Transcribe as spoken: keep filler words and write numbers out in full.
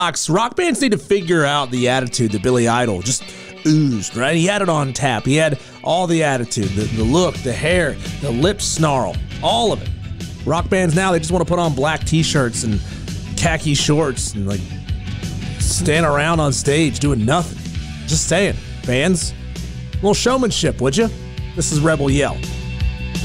Rock bands need to figure out the attitude that Billy Idol just oozed, right? He had it on tap. He had all the attitude, the, the look, the hair, the lip snarl, all of it. Rock bands now, they just want to put on black t-shirts and khaki shorts and like stand around on stage doing nothing. Just saying, fans, a little showmanship, would you? This is Rebel Yell.